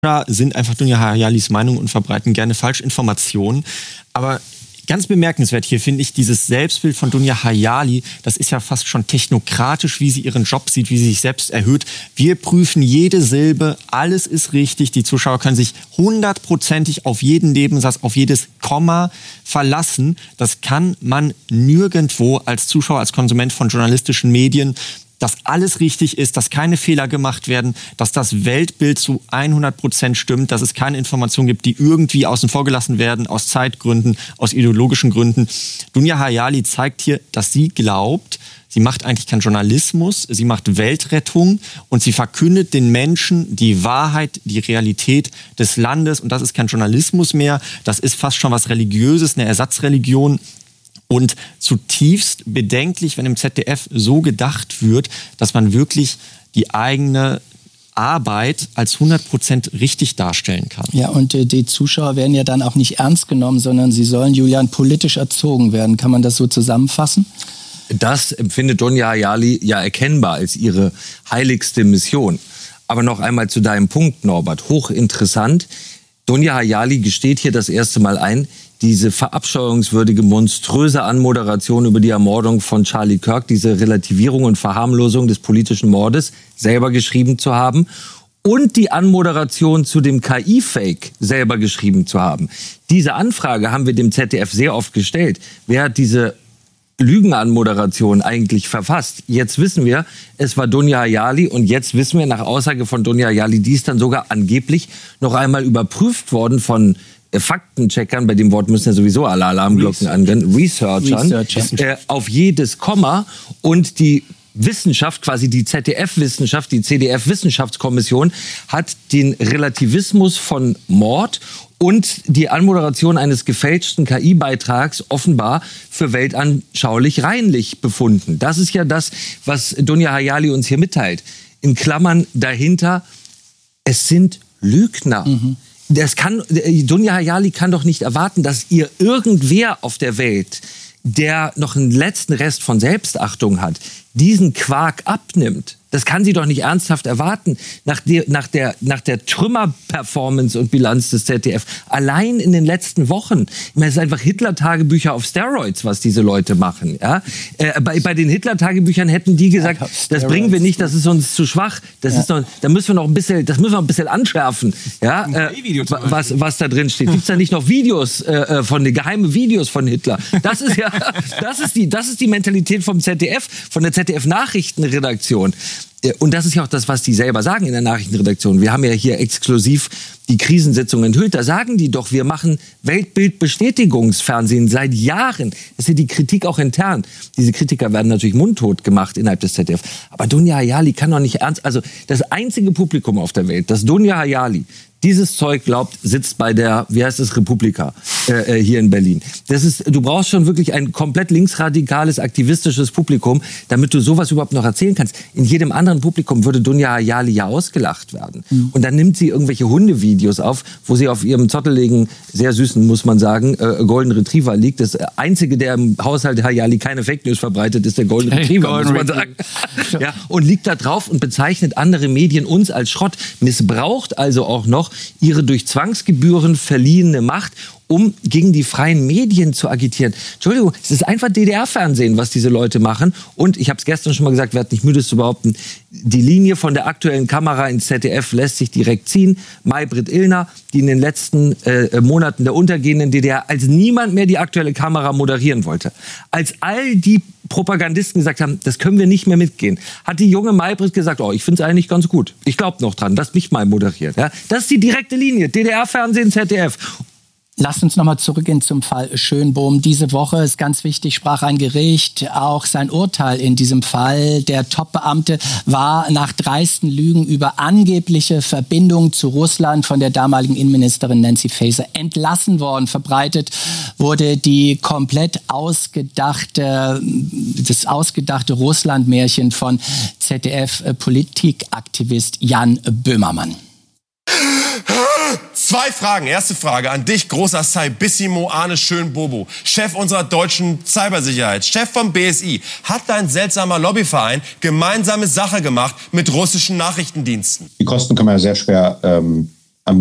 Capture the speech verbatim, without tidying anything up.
sind einfach Dunja Hayalis Meinung und verbreiten gerne Falschinformationen. Aber ganz bemerkenswert hier finde ich dieses Selbstbild von Dunja Hayali. Das ist ja fast schon technokratisch, wie sie ihren Job sieht, wie sie sich selbst erhöht. Wir prüfen jede Silbe, alles ist richtig. Die Zuschauer können sich hundertprozentig auf jeden Nebensatz, auf jedes Komma verlassen. Das kann man nirgendwo als Zuschauer, als Konsument von journalistischen Medien, dass alles richtig ist, dass keine Fehler gemacht werden, dass das Weltbild zu hundert Prozent stimmt, dass es keine Informationen gibt, die irgendwie außen vor gelassen werden, aus Zeitgründen, aus ideologischen Gründen. Dunja Hayali zeigt hier, dass sie glaubt, sie macht eigentlich keinen Journalismus, sie macht Weltrettung und sie verkündet den Menschen die Wahrheit, die Realität des Landes. Und das ist kein Journalismus mehr, das ist fast schon was Religiöses, eine Ersatzreligion. Und zutiefst bedenklich, wenn im Z D F so gedacht wird, dass man wirklich die eigene Arbeit als hundert Prozent richtig darstellen kann. Ja, und äh, die Zuschauer werden ja dann auch nicht ernst genommen, sondern sie sollen, Julian, politisch erzogen werden. Kann man das so zusammenfassen? Das empfindet Dunja Hayali ja erkennbar als ihre heiligste Mission. Aber noch einmal zu deinem Punkt, Norbert. Hochinteressant. Dunja Hayali gesteht hier das erste Mal ein, diese verabscheuungswürdige, monströse Anmoderation über die Ermordung von Charlie Kirk, diese Relativierung und Verharmlosung des politischen Mordes selber geschrieben zu haben und die Anmoderation zu dem K I-Fake selber geschrieben zu haben. Diese Anfrage haben wir dem Z D F sehr oft gestellt. Wer hat diese Lügenanmoderation eigentlich verfasst? Jetzt wissen wir, es war Dunja Hayali und jetzt wissen wir nach Aussage von Dunja Hayali, die ist dann sogar angeblich noch einmal überprüft worden von Faktencheckern, bei dem Wort müssen ja sowieso alle Alarmglocken angehen, Researchern, äh, auf jedes Komma und die Wissenschaft, quasi die Z D F-Wissenschaft, die C D F-Wissenschaftskommission hat den Relativismus von Mord und die Anmoderation eines gefälschten K I-Beitrags offenbar für weltanschaulich reinlich befunden. Das ist ja das, was Dunja Hayali uns hier mitteilt. In Klammern dahinter, es sind Lügner. Mhm. Das kann, Dunja Hayali kann doch nicht erwarten, dass ihr irgendwer auf der Welt, der noch einen letzten Rest von Selbstachtung hat, diesen Quark abnimmt. Das kann sie doch nicht ernsthaft erwarten, nach der, nach der, nach der Trümmer-Performance und Bilanz des Z D F. Allein in den letzten Wochen. Ich meine, es ist einfach Hitler-Tagebücher auf Steroids, was diese Leute machen. Ja? Äh, bei, bei den Hitler-Tagebüchern hätten die gesagt, ja, das bringen wir nicht, das ist uns zu schwach. Das ja. ist noch, da müssen wir noch ein bisschen, das müssen wir ein bisschen anschärfen. Ja? Äh, was, was da drin steht. Gibt's da nicht noch Videos, äh, von den geheime Videos von Hitler? Das ist ja, das ist die, das ist die Mentalität vom Z D F, von der Z D F-Nachrichtenredaktion. Und das ist ja auch das, was die selber sagen in der Nachrichtenredaktion. Wir haben ja hier exklusiv die Krisensitzung enthüllt. Da sagen die doch, wir machen Weltbildbestätigungsfernsehen seit Jahren. Das ist ja die Kritik auch intern. Diese Kritiker werden natürlich mundtot gemacht innerhalb des Z D F. Aber Dunja Hayali kann doch nicht ernst... Also das einzige Publikum auf der Welt, das Dunja Hayali dieses Zeug glaubt, sitzt bei der, wie heißt es, Republika äh, hier in Berlin. Das ist, du brauchst schon wirklich ein komplett linksradikales, aktivistisches Publikum, damit du sowas überhaupt noch erzählen kannst. In jedem anderen Publikum würde Dunja Hayali ja ausgelacht werden. Mhm. Und dann nimmt sie irgendwelche Hundevideos auf, wo sie auf ihrem zotteligen, sehr süßen, muss man sagen, äh, Golden Retriever liegt. Das Einzige, der im Haushalt Hayali keine Fake News verbreitet, ist der Golden Retriever, Golden muss man sagen. Ja, und liegt da drauf und bezeichnet andere Medien uns als Schrott. Missbraucht also auch noch ihre durch Zwangsgebühren verliehene Macht, um gegen die freien Medien zu agitieren. Entschuldigung, es ist einfach D D R-Fernsehen, was diese Leute machen. Und ich habe es gestern schon mal gesagt, werde nicht müde es zu behaupten, die Linie von der aktuellen Kamera ins Z D F lässt sich direkt ziehen. Maybrit Illner, die in den letzten äh, Monaten der untergehenden D D R als niemand mehr die aktuelle Kamera moderieren wollte. Als all die Propagandisten gesagt haben, das können wir nicht mehr mitgehen, hat die junge Maybrit gesagt, oh, ich finde es eigentlich ganz gut. Ich glaube noch dran, lass mich mal moderieren. Ja? Das ist die direkte Linie, D D R-Fernsehen, Z D F. Lasst uns nochmal zurückgehen zum Fall Schönbohm. Diese Woche ist ganz wichtig, sprach ein Gericht auch sein Urteil in diesem Fall. Der Top-Beamte war nach dreisten Lügen über angebliche Verbindungen zu Russland von der damaligen Innenministerin Nancy Faeser entlassen worden. Verbreitet wurde die komplett ausgedachte, das ausgedachte Russland-Märchen von Z D F-Politikaktivist Jan Böhmermann. Zwei Fragen. Erste Frage an dich, großer Cybissimo Arne Schönbobo, Chef unserer deutschen Cybersicherheit, Chef vom B S I. Hat dein seltsamer Lobbyverein gemeinsame Sache gemacht mit russischen Nachrichtendiensten? Die Kosten kann man ja sehr schwer ähm,